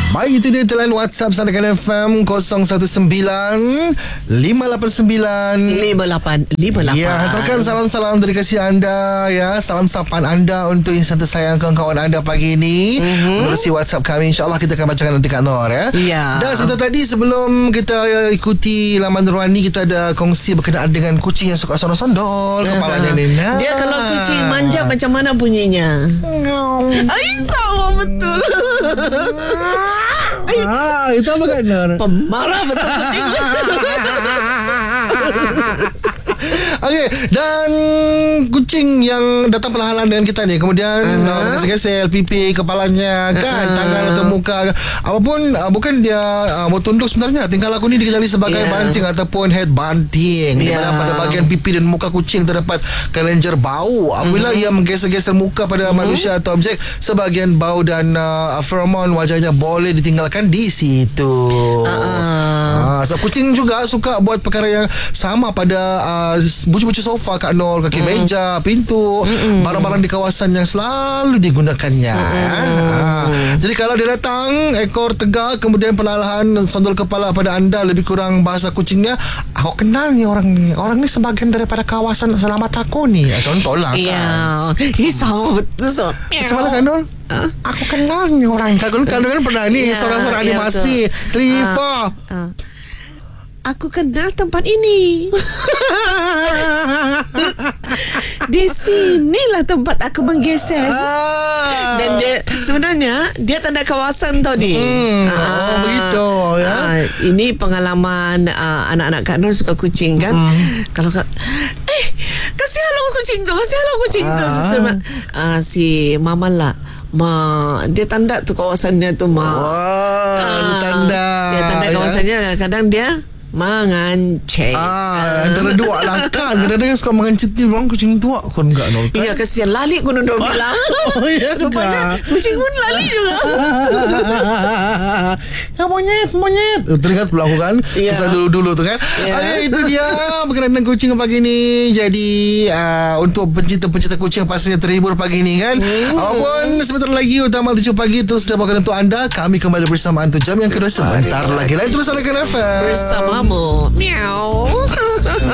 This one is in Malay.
Baik, itu dia telan WhatsApp Sandakan FM 019-589-5858. Ya, hantarkan salam-salam dari kasih anda, ya. Salam sapan anda untuk insan tersayang kawan-kawan anda pagi ini. Menerusi WhatsApp kami, InsyaAllah kita akan bacakan nanti Kak Nur, ya. Dan sebentar tadi sebelum kita ikuti laman Nurwani, kita ada kongsi berkenaan dengan kucing yang suka sondol-sondol kepalanya ni. Dia kalau kucing manja macam mana bunyinya? Ay, sama betul. Itu apa Kak Nur? Pemarah betul kucing. Okey, dan kucing yang datang perlahan-lahan dengan kita ni, kemudian gesel-gesel pipi kepalanya kan, tangan atau muka apapun, bukan dia bertunduk sebenarnya. Tingkah laku ni dikenali sebagai banting ataupun head bunting, di mana pada bahagian pipi dan muka kucing terdapat kelenjar bau. Apabila ia menggesel-gesel muka pada manusia atau objek, sebahagian bau dan feromon wajahnya boleh ditinggalkan di situ. So kucing juga suka buat perkara yang sama pada bucu-bucu sofa Kak Nol, kaki meja, pintu, barang-barang di kawasan yang selalu digunakannya. Jadi kalau dia datang ekor tegak, kemudian perlahan sondol kepala pada anda, lebih kurang bahasa kucingnya, aku kenal ni orang ni. Orang ni sebahagian daripada kawasan selamat aku ni. Contoh lah kan. Ya, sama betul. Macam mana Kak Nol? Aku kenal ni orang. Kak Nol kan pernah ni suara-suara animasi 3-4. Aku kenal tempat ini. Di sinilah tempat aku menggeser. Dan dia sebenarnya dia tanda kawasan tau di. Begitu ya. Ini pengalaman anak-anak Kak Nur suka kucing kan. Kalau kasihanlah kucing tu, si Mama lah. Dia tanda tu kawasannya tu tanda. Dia tanda kawasannya. Kadang dia mengancing. Antara dua lah kan. Kadang-kadang suka mengancing bang kucing tua kan enggak Nol kan? Iya, kesian lali ku Nol bilang. Rupanya kucing pun lali juga. Ya monyet. Teringat pula aku kan. Masa dulu-dulu tu kan. Itu dia berkenaan dengan kucing pagi ni. Jadi untuk pencinta-pencinta kucing pastinya terhibur pagi ni kan. Walaupun sebentar lagi utama 7 pagi terus dah bakal untuk anda. Kami kembali bersama untuk jam yang kedua sebentar lagi. Lain terus Sandakan FM bersamamu. Meow.